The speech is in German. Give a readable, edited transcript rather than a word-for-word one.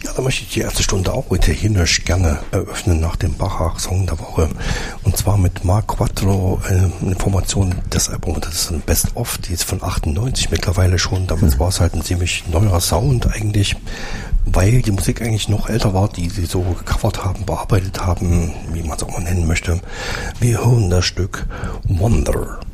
Ja, da möchte ich die erste Stunde auch italienisch gerne eröffnen nach dem Bachach-Song der Woche. Und zwar mit Mark Quattro, eine Formation des Albums, das ist ein Best-of, die ist von 98 mittlerweile schon. Damals war es halt ein ziemlich neuer Sound eigentlich, weil die Musik eigentlich noch älter war, die sie so gecovert haben, bearbeitet haben, wie man es auch mal nennen möchte. Wir hören das Stück Wonder.